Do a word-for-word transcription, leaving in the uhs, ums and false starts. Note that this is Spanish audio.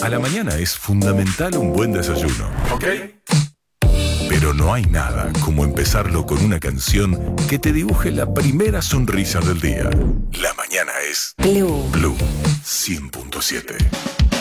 A la mañana es fundamental un buen desayuno, ¿ok? Pero no hay nada como empezarlo con una canción que te dibuje la primera sonrisa del día. La mañana es Blue. Blue cien punto siete.